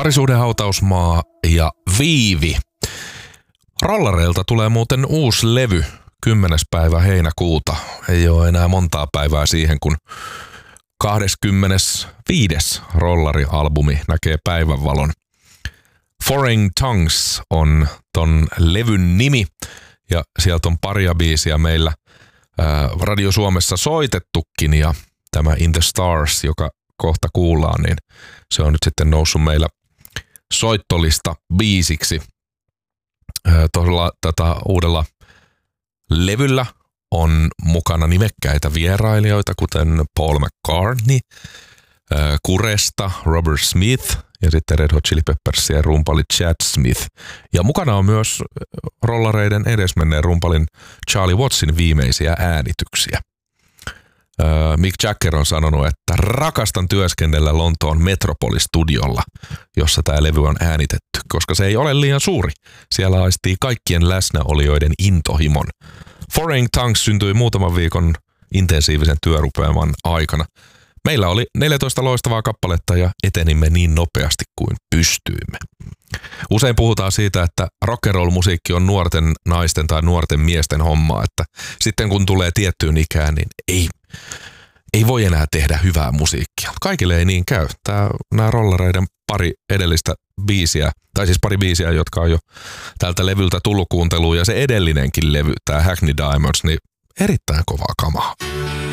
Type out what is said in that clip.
Parisuhdehautausmaa ja Viivi. Rollareilta tulee muuten uusi levy 10. päivä heinäkuuta. Ei ole enää montaa päivää siihen, kun 25. rollarialbumi näkee päivänvalon. Foreign Tongues on ton levyn nimi ja sieltä on paria biisiä meillä Radio Suomessa soitettukin ja tämä In the Stars, joka kohta kuullaan, niin se on nyt sitten noussut meillä soittolista biisiksi. Tuolla uudella levyllä on mukana nimekkäitä vierailijoita, kuten Paul McCartney, Kuresta, Robert Smith ja sitten Red Hot Chili Peppersien rumpali Chad Smith. Ja mukana on myös rollareiden edesmenneen rumpalin Charlie Wattsin viimeisiä äänityksiä. Mick Jagger on sanonut, että rakastan työskennellä Lontoon Metropolis-studiolla, jossa tämä levy on äänitetty, koska se ei ole liian suuri. Siellä aistii kaikkien läsnäolijoiden intohimon. Foreign Tongues syntyi muutaman viikon intensiivisen työrupeaman aikana. Meillä oli 14 loistavaa kappaletta ja etenimme niin nopeasti kuin pystyimme. Usein puhutaan siitä, että rock'n'roll-musiikki on nuorten naisten tai nuorten miesten hommaa, että sitten kun tulee tiettyyn ikään, niin ei voi enää tehdä hyvää musiikkia. Kaikille ei niin käy. Nämä rollareiden pari edellistä biisiä, tai siis pari biisiä, jotka on jo tältä levyltä tullut kuunteluun, ja se edellinenkin levy, tämä Hackney Diamonds, niin erittäin kovaa kamaa.